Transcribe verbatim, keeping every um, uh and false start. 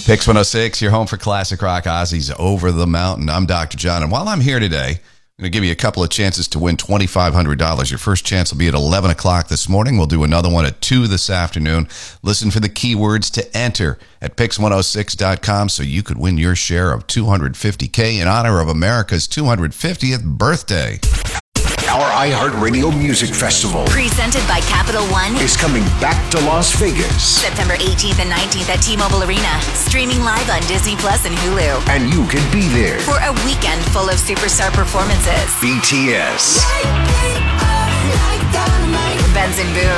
Pix one oh six, you're home for classic rock. Ozzy's Over the Mountain. I'm Doctor John, and while I'm here today, I'm going to give you a couple of chances to win twenty-five hundred dollars. Your first chance will be at eleven o'clock this morning. We'll do another one at two this afternoon. Listen for the keywords to enter at pix one oh six dot com so you could win your share of two hundred fifty thousand dollars in honor of America's two hundred fiftieth birthday. Our iHeartRadio Music Festival, presented by Capital One, is coming back to Las Vegas. September eighteenth and nineteenth at T-Mobile Arena. Streaming live on Disney Plus and Hulu. And you can be there for a weekend full of superstar performances. B T S, Benson Boone,